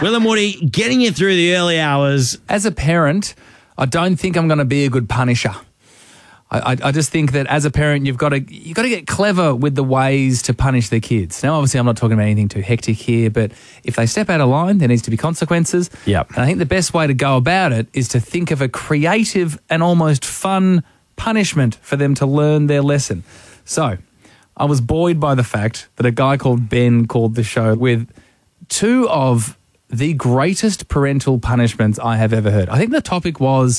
Will and Woody getting you through the early hours. As a parent, I don't think I'm going to be a good punisher. I just think that as a parent, you've got to get clever with the ways to punish their kids. Now, obviously, I'm not talking about anything too hectic here, but if they step out of line, there needs to be consequences. Yep. And I think the best way to go about it is to think of a creative and almost fun punishment for them to learn their lesson. So, I was buoyed by the fact that a guy called Ben called the show with two of the greatest parental punishments I have ever heard. I think the topic was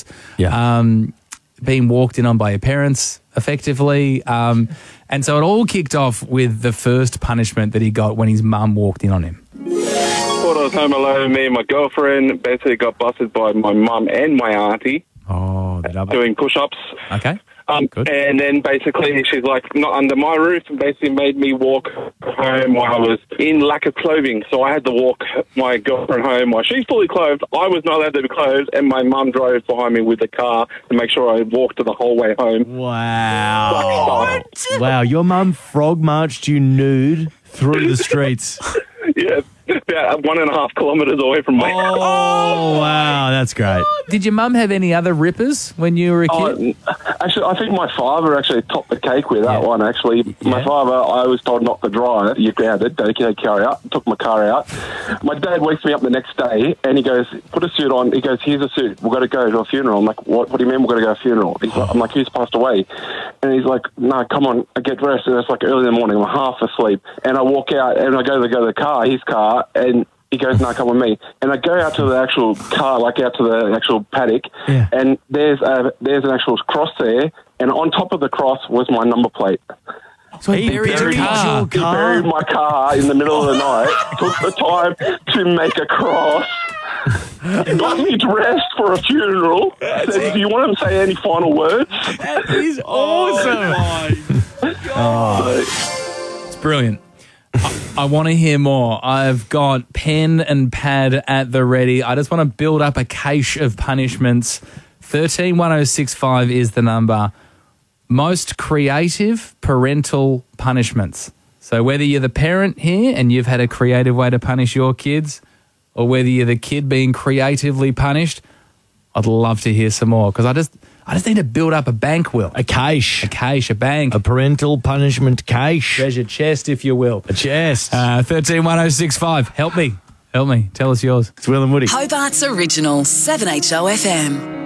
being walked in on by your parents, effectively. And so it all kicked off with the first punishment that he got when his mum walked in on him. Thought I was home alone. Me and my girlfriend basically got busted by my mum and my auntie doing push-ups. Okay. Good. And then basically she's like not under my roof and basically made me walk home while I was in lack of clothing. So I had to walk my girlfriend home while she's fully clothed. I was not allowed to be clothed, and my mum drove behind me with the car to make sure I walked the whole way home. Wow. Wow, your mum frog marched you nude through the streets. Yeah, about 1.5 kilometres away from my house. Oh, wow, that's great. Did your mum have any other rippers when you were a kid? Actually, I think my father actually topped the cake with that one, actually. My father, I was told not to drive. You're grounded. Don't carry out. Took my car out. My dad wakes me up the next day and he goes, put a suit on. He goes, here's a suit. We've got to go to a funeral. I'm like, what do you mean we've got to go to a funeral? I'm like, who's passed away? And he's like, no, come on, get dressed. And it's like early in the morning. I'm half asleep. And I walk out and I go to the car, his car, and he goes, no, come with me. And I go out to the actual car, like out to the actual paddock, and there's an actual cross there, and on top of the cross was my number plate. So he buried your car. He buried my car in the middle of the night, took the time to make a cross, got me dressed for a funeral, said, do you want to say any final words? That is awesome. It's brilliant. I want to hear more. I've got pen and pad at the ready. I just want to build up a cache of punishments. 131065 is the number. Most creative parental punishments. So whether you're the parent here and you've had a creative way to punish your kids, or whether you're the kid being creatively punished, I'd love to hear some more, because I just need to build up a bank, Will. A cache. A bank. A parental punishment cache. Treasure chest, if you will. A chest. 131065. Help me. Tell us yours. It's Will and Woody. Hobart's original 7HO FM.